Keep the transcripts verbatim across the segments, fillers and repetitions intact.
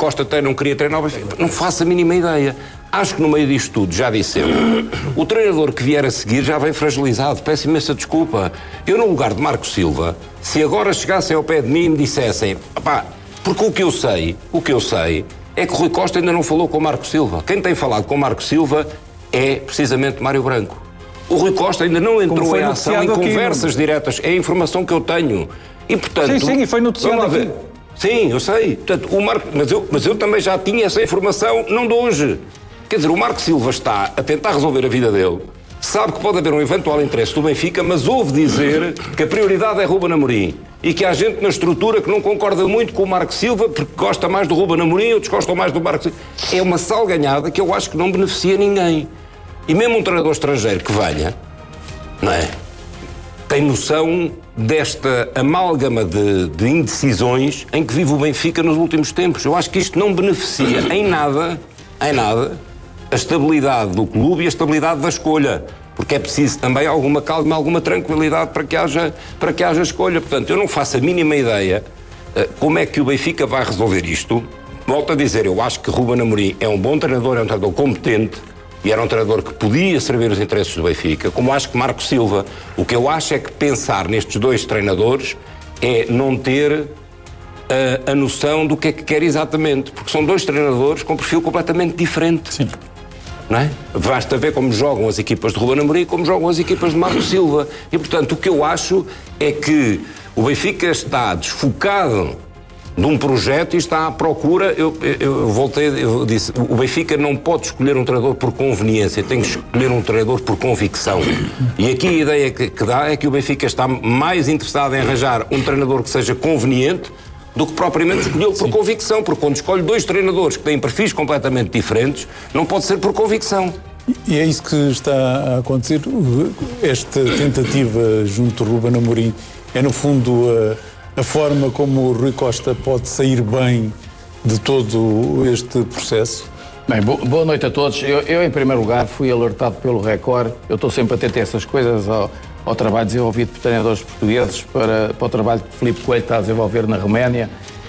Costa até não queria treinar o Benfica. Não faço a mínima ideia. Acho que no meio disto tudo, já disse eu, o treinador que vier a seguir já vem fragilizado. Peço imensa desculpa. Eu, no lugar de Marco Silva, se agora chegassem ao pé de mim e me dissessem, pá, porque o que eu sei, o que eu sei, é que o Rui Costa ainda não falou com o Marco Silva. Quem tem falado com o Marco Silva é precisamente Mário Branco. O Rui Costa ainda não entrou em ação em conversas aqui, diretas. É a informação que eu tenho. E, portanto, sim, sim, e foi noticiado aqui. Sim, eu sei. Portanto, o Marco, mas, eu, mas eu também já tinha essa informação, não de hoje. Quer dizer, o Marco Silva está a tentar resolver a vida dele, sabe que pode haver um eventual interesse do Benfica, mas ouve dizer que a prioridade é Ruben Amorim e que há gente na estrutura que não concorda muito com o Marco Silva porque gosta mais do Ruben Amorim, outros gostam mais do Marco Silva. É uma salganhada que eu acho que não beneficia ninguém. E mesmo um treinador estrangeiro que venha, não é? Tem noção desta amálgama de, de indecisões em que vive o Benfica nos últimos tempos. Eu acho que isto não beneficia em nada, em nada, a estabilidade do clube e a estabilidade da escolha. Porque é preciso também alguma calma, alguma tranquilidade para que haja, para que haja escolha. Portanto, eu não faço a mínima ideia uh, como é que o Benfica vai resolver isto. Volto a dizer, eu acho que Ruben Amorim é um bom treinador, é um treinador competente, e era um treinador que podia servir os interesses do Benfica, como acho que Marco Silva. O que eu acho é que pensar nestes dois treinadores é não ter a, a noção do que é que quer exatamente, porque são dois treinadores com um perfil completamente diferente. Sim. Não é? Basta ver como jogam as equipas de Ruben Amorim e como jogam as equipas de Marco Silva. E, portanto, o que eu acho é que o Benfica está desfocado de um projeto e está à procura. Eu, eu, eu voltei, eu disse, o Benfica não pode escolher um treinador por conveniência, tem que escolher um treinador por convicção. E aqui a ideia que, que dá é que o Benfica está mais interessado em arranjar um treinador que seja conveniente do que propriamente escolhê-lo por convicção, porque quando escolhe dois treinadores que têm perfis completamente diferentes, não pode ser por convicção. E é isso que está a acontecer. Esta tentativa junto do Ruben Amorim é, no fundo, a, a forma como o Rui Costa pode sair bem de todo este processo? Bem, boa noite a todos. Eu, eu, em primeiro lugar, fui alertado pelo Record. Eu estou sempre atento a essas coisas, ao, ao trabalho desenvolvido por treinadores portugueses, para, para o trabalho que Filipe Coelho está a desenvolver na Roménia.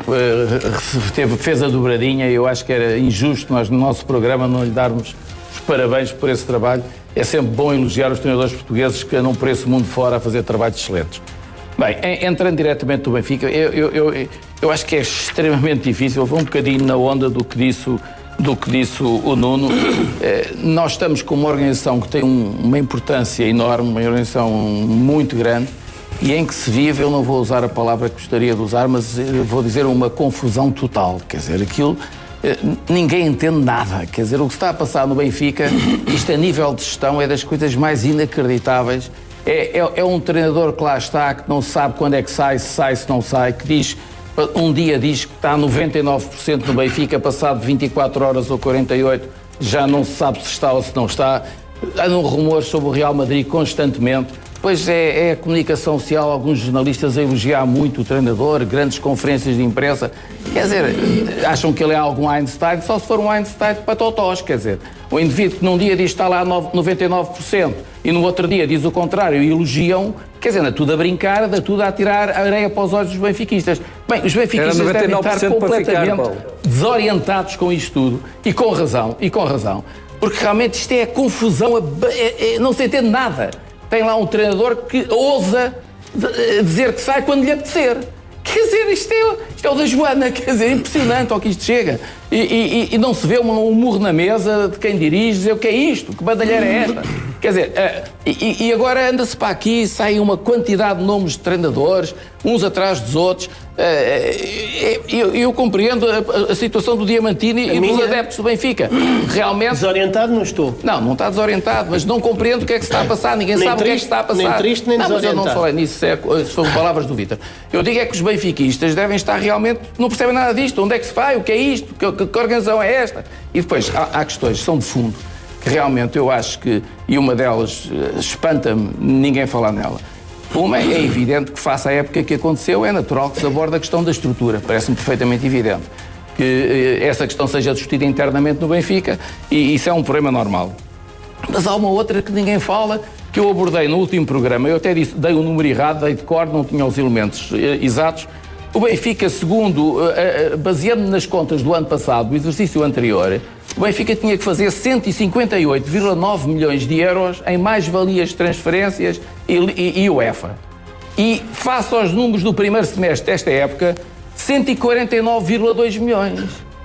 Teve, fez a dobradinha e eu acho que era injusto nós, no nosso programa, não lhe darmos os parabéns por esse trabalho. É sempre bom elogiar os treinadores portugueses que andam por esse mundo fora a fazer trabalhos excelentes. Bem, entrando diretamente do Benfica, eu, eu, eu, eu acho que é extremamente difícil. Eu vou um bocadinho na onda do que disse, do que disse o Nuno. Nós estamos com uma organização que tem um, uma importância enorme, uma organização muito grande, e em que se vive, eu não vou usar a palavra que gostaria de usar, mas vou dizer uma confusão total. Quer dizer, aquilo, ninguém entende nada. Quer dizer, o que está a passar no Benfica, isto a nível de gestão é das coisas mais inacreditáveis. É, é, é um treinador que lá está, que não sabe quando é que sai, se sai, se não sai, que diz, um dia diz que está a noventa e nove por cento no Benfica, passado vinte e quatro horas ou quarenta e oito, já não se sabe se está ou se não está. Andam rumores sobre o Real Madrid constantemente. Pois é, é a comunicação social, alguns jornalistas a elogiar muito o treinador, grandes conferências de imprensa. Quer dizer, acham que ele é algum Einstein, só se for um Einstein para totós, quer dizer. O indivíduo que num dia diz que está lá noventa e nove por cento e no outro dia diz o contrário e elogiam, quer dizer, anda tudo a brincar, anda tudo a tirar areia para os olhos dos benfiquistas. Bem, os benfiquistas devem estar completamente ficar, desorientados com isto tudo, e com razão, e com razão, porque realmente isto é a confusão, é, é, não se entende nada. Tem lá um treinador que ousa dizer que sai quando lhe apetecer. Quer dizer, isto é, isto é o da Joana, quer dizer, impressionante ao que isto chega. E, e, e não se vê um, um murro na mesa de quem dirige, dizer o que é isto, que bandalheira é esta. Quer dizer, uh, e, e agora anda-se para aqui, sai uma quantidade de nomes de treinadores, uns atrás dos outros. Uh, eu, eu compreendo a, a situação do Diamantini a e minha... dos adeptos do Benfica. Realmente... Desorientado não estou. Não, não está desorientado, mas não compreendo o que é que se está a passar. Ninguém nem sabe triste, o que é que se está a passar. Nem triste, nem não, desorientado. Mas eu não falei nisso, é, são palavras do Vítor. Eu digo é que os benfiquistas devem estar realmente... Não percebem nada disto. Onde é que se vai? O que é isto? Que, que, que organização é esta? E depois, há, há questões que são de fundo, que realmente eu acho que... E uma delas espanta-me ninguém falar nela. Uma, é evidente que, face à época que aconteceu, é natural que se aborde a questão da estrutura. Parece-me perfeitamente evidente que essa questão seja discutida internamente no Benfica, e isso é um problema normal. Mas há uma outra que ninguém fala, que eu abordei no último programa. Eu até disse, dei o número errado, dei de cor, não tinha os elementos exatos, O Benfica, segundo, baseando nas contas do ano passado, do exercício anterior, o Benfica tinha que fazer cento e cinquenta e oito vírgula nove milhões de euros em mais-valias de transferências e, e, e UEFA. E, face aos números do primeiro semestre desta época, cento e quarenta e nove vírgula dois milhões.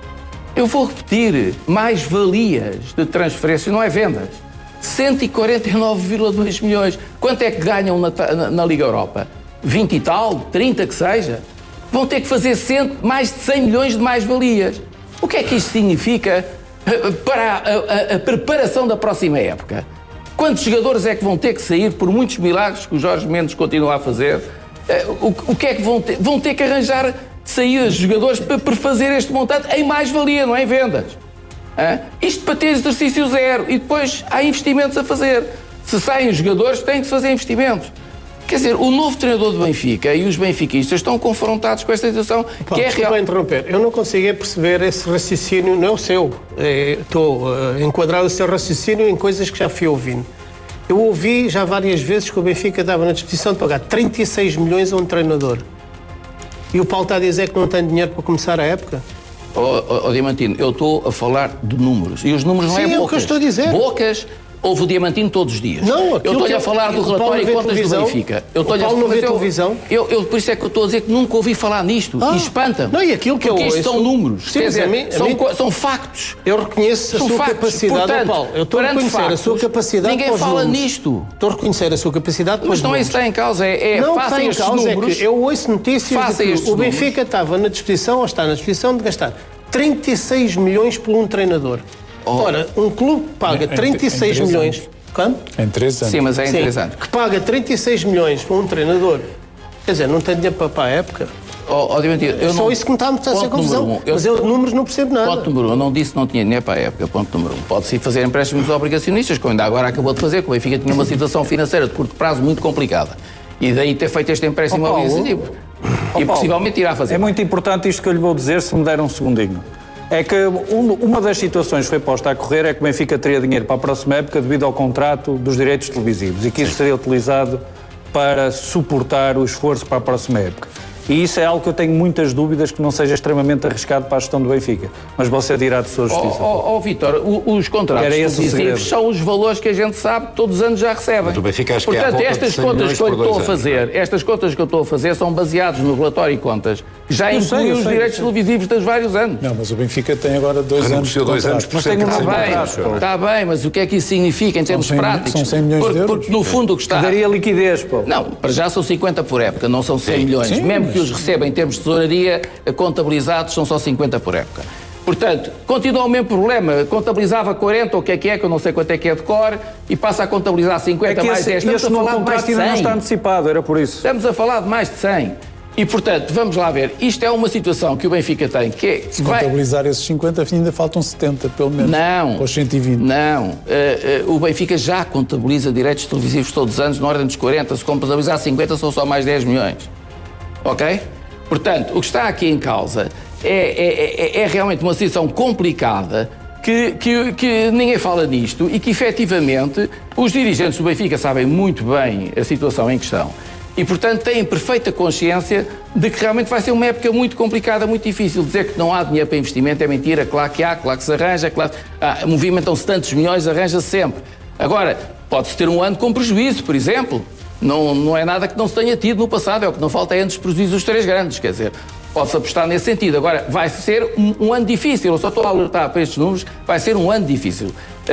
Eu vou repetir, mais-valias de transferências, não é vendas. cento e quarenta e nove vírgula dois milhões. Quanto é que ganham na, na, na Liga Europa? vinte e tal? trinta que seja? Vão ter que fazer cem, mais de cem milhões de mais-valias. O que é que isto significa para a, a, a preparação da próxima época? Quantos jogadores é que vão ter que sair por muitos milagres que o Jorge Mendes continua a fazer? O, o que é que vão ter? Vão ter que arranjar saídas de jogadores para, para fazer este montante em mais-valia, não é em vendas. Hã? Isto para ter exercício zero. E depois há investimentos a fazer. Se saem os jogadores, têm que se fazer investimentos. Quer dizer, o novo treinador do Benfica e os benfiquistas estão confrontados com esta situação. Pá, que é real. interromper. Eu não consigo perceber esse raciocínio, não é o seu. É, estou uh, enquadrado o seu raciocínio em coisas que já fui ouvindo. Eu ouvi já várias vezes que o Benfica estava na disposição de pagar trinta e seis milhões a um treinador. E o Paulo está a dizer que não tem dinheiro para começar a época? Ó oh, oh, oh, Diamantino, eu estou a falar de números. E os números não Sim, é bocas. é o que eu estou a dizer. Bocas... Houve o Diamantino todos os dias. Não, eu estou-lhe a falar do relatório e contas do Benfica. Eu o Paulo não vê televisão? Eu, eu, por isso é que eu estou a dizer que nunca ouvi falar nisto. Ah, e espanta-me. Não, e aquilo que eu Porque ouço... isto são números. Sim, Quer dizer, a mim, a são, mim, são factos. Eu reconheço são a sua factos. capacidade, Portanto, Paulo. Eu estou a reconhecer factos, a sua capacidade ninguém para os fala números. nisto. Estou a reconhecer a sua capacidade para Mas os não é isso que está em causa. É, é não faça está em estes causa, números. é que eu ouço notícias de que o Benfica números. estava na disposição, ou está na disposição de gastar trinta e seis milhões por um treinador. Oh. Ora, um clube que paga trinta e seis milhões... Anos. Quando? Em três anos. Sim, mas é em Sim, três anos. Que paga trinta e seis milhões para um treinador. Quer dizer, não tem dinheiro para, para a época. Oh, oh, Diamantino, é só não... isso que me está a meter a ser confusão. Um, eu... Mas eu de números não percebo nada. Ponto número um, eu não disse que não tinha dinheiro para a época. Ponto número um. Pode-se fazer empréstimos obrigacionistas, como ainda agora acabou de fazer, que o Benfica tinha uma situação financeira de curto prazo muito complicada. E daí ter feito este empréstimo oh, obrigacionista. Oh, e Paulo, possivelmente irá fazer. É muito importante isto que eu lhe vou dizer, se me der um segundinho. É que um, uma das situações que foi posta a correr é que o Benfica teria dinheiro para a próxima época devido ao contrato dos direitos televisivos e que isso seria utilizado para suportar o esforço para a próxima época. E isso é algo que eu tenho muitas dúvidas que não seja extremamente arriscado para a gestão do Benfica. Mas você dirá de sua justiça. Ó oh, oh, oh, Vítor, os contratos televisivos são os valores que a gente sabe que todos os anos já recebe. Mas o Benfica acho Portanto, que é estas contas que eu estou a fazer, estas contas que eu estou a fazer são baseadas no relatório e contas que já incluem os direitos televisivos dos vários anos. Não, mas o Benfica tem agora dois anos de dois anos mas tem um está bem, está bem, mas o que é que isso significa em termos cem, práticos? São cem milhões porque, de euros. Porque, no fundo, o que está... Daria liquidez, pô. Não, para já são cinquenta por época, não são cem milhões. Sim, Mesmo mas... que os recebam em termos de tesouraria contabilizados, são só cinquenta por época. Portanto, continua o mesmo problema. Contabilizava quarenta, ou o que é que é, que eu não sei quanto é que é de cor, e passa a contabilizar cinquenta é que mais esse, dez. Estamos esse a falar de mais de ainda não está cem. antecipado, era por isso. Estamos a falar de mais de cem. E, portanto, vamos lá ver. Isto é uma situação que o Benfica tem, que é... Se vai... contabilizar esses cinquenta, ainda faltam setenta, pelo menos. Não. Os cento e vinte. Não. Uh, uh, o Benfica já contabiliza direitos televisivos todos os anos, na ordem dos quarenta. Se contabilizar cinquenta, são só mais dez milhões. Ok? Portanto, o que está aqui em causa é, é, é, é realmente uma situação complicada que, que, que ninguém fala nisto e que, efetivamente, os dirigentes do Benfica sabem muito bem a situação em questão. E, portanto, têm perfeita consciência de que realmente vai ser uma época muito complicada, muito difícil. Dizer que não há dinheiro para investimento é mentira. Claro que há, claro que se arranja, claro ah, movimentam-se tantos milhões, arranja-se sempre. Agora, pode-se ter um ano com prejuízo, por exemplo. Não, não é nada que não se tenha tido no passado, é o que não falta é antes prejuízo dos três grandes, quer dizer, pode-se apostar nesse sentido. Agora, vai ser um, um ano difícil, eu só estou a alertar para estes números, vai ser um ano difícil.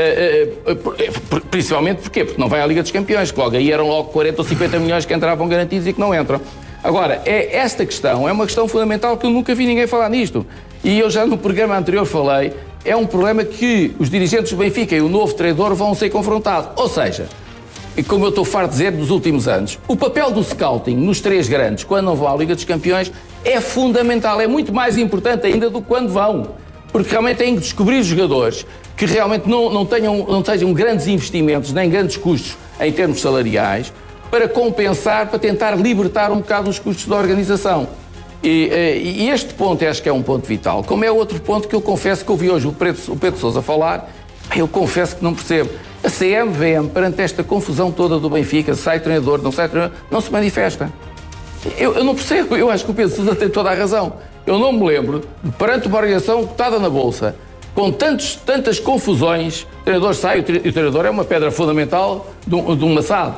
Uh, uh, uh, principalmente porquê? Porque não vai à Liga dos Campeões, que logo aí eram logo quarenta ou cinquenta milhões que entravam garantidos e que não entram. Agora, é, esta questão é uma questão fundamental que eu nunca vi ninguém falar nisto. E eu já no programa anterior falei, é um problema que os dirigentes do Benfica e o novo treinador vão ser confrontados. Ou seja, e como eu estou farto de dizer nos últimos anos, o papel do scouting nos três grandes, quando não vão à Liga dos Campeões, é fundamental, é muito mais importante ainda do que quando vão. Porque realmente têm que descobrir jogadores que realmente não, não, tenham, não tenham grandes investimentos, nem grandes custos em termos salariais, para compensar, para tentar libertar um bocado os custos da organização. E, e este ponto acho que é um ponto vital. Como é outro ponto que eu confesso que ouvi hoje o Pedro, o Pedro Sousa falar, eu confesso que não percebo. A C M V M, perante esta confusão toda do Benfica, sai treinador, não sai treinador, não se manifesta. Eu, eu não percebo, eu acho que o Pedro Sousa tem toda a razão. Eu não me lembro, perante uma organização cotada na Bolsa, com tantos, tantas confusões, o treinador sai, o treinador é uma pedra fundamental de um, de um maçado.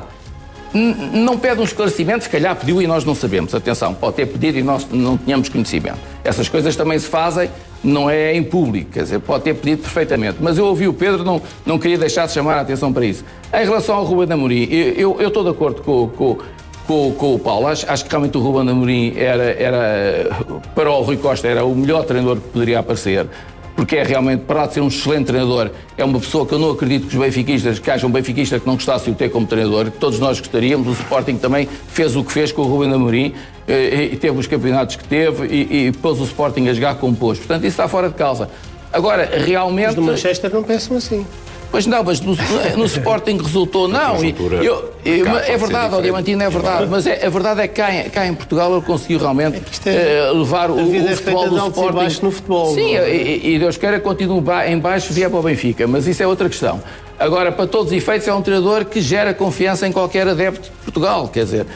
Não pede um esclarecimento, se calhar pediu e nós não sabemos. Atenção, pode ter pedido e nós não tínhamos conhecimento. Essas coisas também se fazem, não é em público, quer dizer, pode ter pedido perfeitamente. Mas eu ouvi o Pedro, não, não queria deixar de chamar a atenção para isso. Em relação ao Ruben Amorim, eu, eu estou de acordo com, com, com, com o Paulo. Acho, acho que realmente o Ruben Amorim era, era, para o Rui Costa, era o melhor treinador que poderia aparecer. Porque é realmente, para lá de ser um excelente treinador, é uma pessoa que eu não acredito que os benfiquistas, que haja um benfiquista que não gostasse de o ter como treinador, que todos nós gostaríamos. O Sporting também fez o que fez com o Ruben Amorim, e, e teve os campeonatos que teve, e, e pôs o Sporting a jogar como pôs. Portanto, isso está fora de causa. Agora, realmente... Os do Manchester não pensam assim. Pois não, mas no, no Sporting resultou, não. E, eu, eu, é verdade, o Diamantino é verdade, mas é, a verdade é que cá em, cá em Portugal ele conseguiu realmente é, uh, levar o, o futebol do Sporting. No futebol, Sim, e, e Deus queira continue em baixo e vier para o Benfica, mas isso é outra questão. Agora, para todos os efeitos, é um treinador que gera confiança em qualquer adepto de Portugal, quer dizer, uh,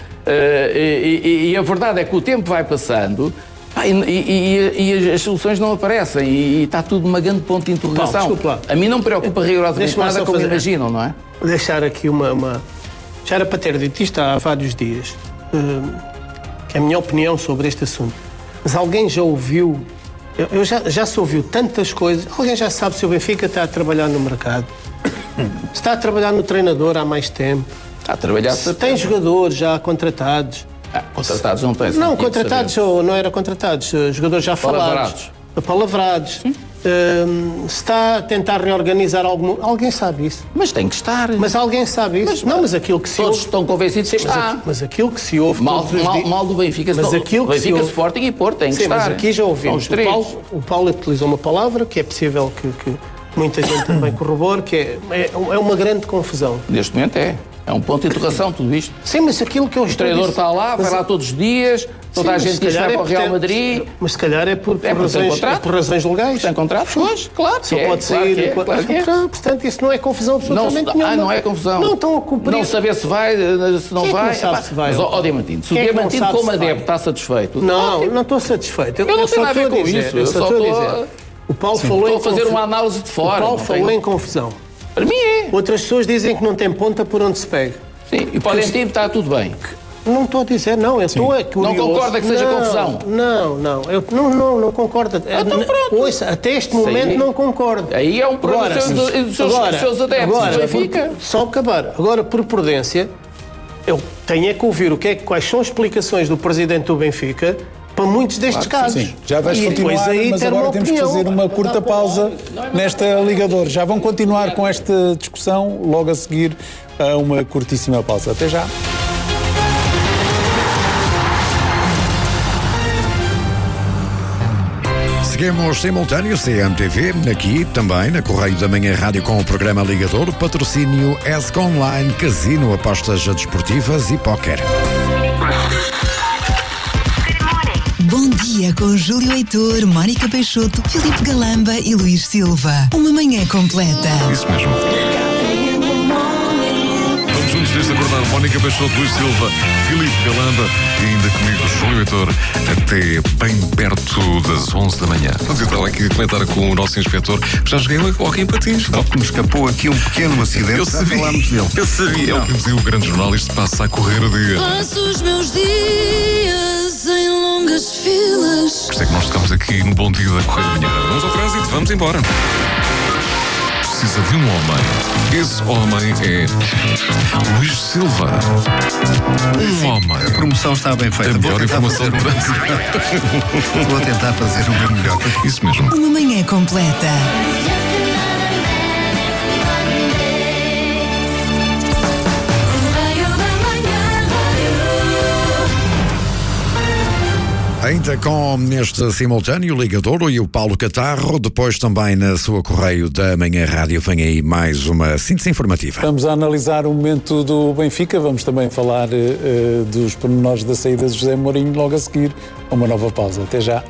e, e, e a verdade é que o tempo vai passando. Ah, e, e, e as soluções não aparecem e, e está tudo numa grande ponto de interrogação. Paulo, a mim não me preocupa rigorosamente nada como imaginam, não é? Deixar aqui uma, uma... Já era para ter dito isto há vários dias, uh, que é a minha opinião sobre este assunto. Mas alguém já ouviu, eu, eu já, já se ouviu tantas coisas, alguém já sabe se o Benfica está a trabalhar no mercado, se está a trabalhar no treinador há mais tempo, está a trabalhar se tem jogadores já contratados. Ah, contratados não têm. Não, contratados ou não era contratados, jogadores já falados. Palavrados. Um, se está a tentar reorganizar algum... Alguém sabe isso. Mas tem que estar. Mas alguém sabe isso. Mas, não, mas aquilo que se todos ouve... estão convencidos que está. Mas, mas aquilo que se ouve... Mal, mal, mal do Benfica. Mas aquilo que Benfica, se ouve... Sporting e Porto tem que Sim, estar. mas aqui já ouvimos. O Paulo, o Paulo utilizou uma palavra que é possível que, que muita gente também corrobore, que é, é, é uma grande confusão. Neste momento é. É um ponto de interrogação tudo isto. Sim, mas aquilo que eu estou O treinador está lá, vai lá todos os dias, toda Sim, a gente diz que vai para o Real Madrid. Mas se calhar é por, por, é por, razões, é por razões legais. Tem contrato? Pois, claro. Só é, pode sair. Claro que é, claro que é. Portanto, isso não é confusão absolutamente não, nenhuma. Ah, não é confusão. Não estão a cumprir. Não saber se vai, se não Quem vai. É que não sabe se vai. Mas, ó, Diamantino, se o Diamantino, como adepto, está satisfeito. Não, não estou satisfeito. Eu não tenho nada a ver com isso. Eu só estou a dizer. O Paulo falou em Estou a fazer uma análise de fora. O Paulo falou em confusão. Para mim é. Outras pessoas dizem que não tem ponta por onde se pega. Sim, e podem ter, está tudo bem. Não estou a dizer, não. Eu estou a Não concorda que seja não, confusão? Não, não. Eu não, não, não concordo. Então pronto. Ouça, até este momento Aí, não concordo. Aí é um problema agora, dos seus, dos seus, agora, seus adeptos. Agora, Benfica. por, só acabar. Agora, por prudência, eu tenho é que ouvir o que é, quais são as explicações do presidente do Benfica para muitos destes claro, casos. Sim. Já vais e continuar, aí mas agora temos que fazer uma curta pausa nesta ligador. Já vão continuar com esta discussão logo a seguir a uma curtíssima pausa. Até já. Seguimos simultâneo C M T V, aqui também na Correio da Manhã Rádio com o programa Ligador, patrocínio E S C Online, casino, apostas desportivas e póquer. Bom dia com Júlio Heitor, Mónica Peixoto, Filipe Galamba e Luís Silva. Uma manhã completa. Isso mesmo. Vamos juntos desde acordar. Mónica Peixoto, Luís Silva, Filipe Galamba e ainda comigo Júlio Heitor até bem perto das onze da manhã. Vamos entrar aqui a comentar com o nosso inspetor. Já joguei aqui em patins. Não, que me escapou aqui um pequeno acidente. Eu sabia. Já falámos dele. Eu sabia. É o que dizia o grande jornal. Isto passa a correr o dia. Passo os meus dias em longas filas. Por isso é que nós estamos aqui no Bom Dia da Correio da Manhã. Vamos ao trânsito, vamos embora. Precisa de um homem. Esse homem é Luís Silva. Um homem. A promoção está bem feita. A melhor informação de trânsito. Vou tentar fazer o meu melhor. Isso mesmo. Uma manhã completa. Ainda com este simultâneo Ligador e o Paulo Catarro, depois também na sua Correio da Manhã Rádio vem aí mais uma síntese informativa. Estamos a analisar o momento do Benfica, vamos também falar uh, dos pormenores da saída de José Mourinho logo a seguir, a uma nova pausa. Até já.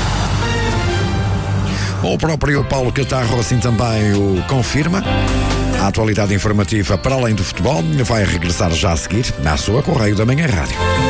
O próprio Paulo Catarro assim também o confirma. A atualidade informativa para além do futebol vai regressar já a seguir na sua Correio da Manhã Rádio.